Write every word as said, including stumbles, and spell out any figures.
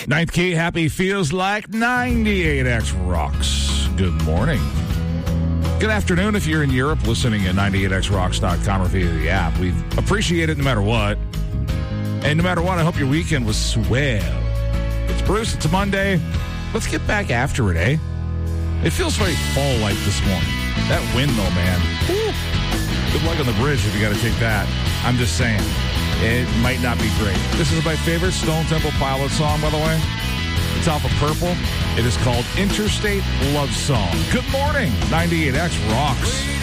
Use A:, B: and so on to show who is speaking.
A: Ninth Key, happy feels like ninety-eight X rocks. Good morning. Good afternoon if you're in Europe listening at ninety-eight x rocks dot com or via the app. We appreciate it no matter what. And no matter what, I hope your weekend was swell. It's Bruce. It's a Monday. Let's get back after it, eh? It feels very fall-like this morning. That wind, though, man. Woo. Good luck on the bridge if you got to take that. I'm just saying. It might not be great. This is my favorite Stone Temple Pilots song, by the way. It's off of Purple. It is called Interstate Love Song. Good morning. ninety-eight X rocks.